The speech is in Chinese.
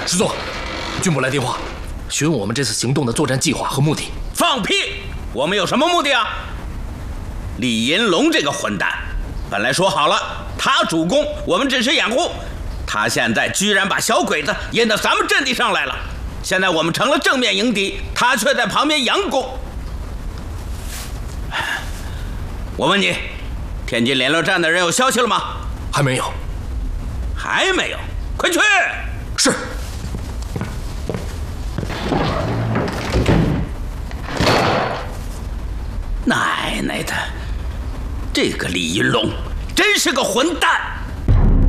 师座，军部来电话，询问我们这次行动的作战计划和目的。 放屁！我们有什么目的啊？李银龙这个混蛋，本来说好了，他主攻，我们只是掩护。他现在居然把小鬼子引到咱们阵地上来了。现在我们成了正面迎敌，他却在旁边佯攻。我问你，天津联络站的人有消息了吗？ 还没有。 还没有？快去！ 是。 奶奶的，这个李银龙真是个混蛋！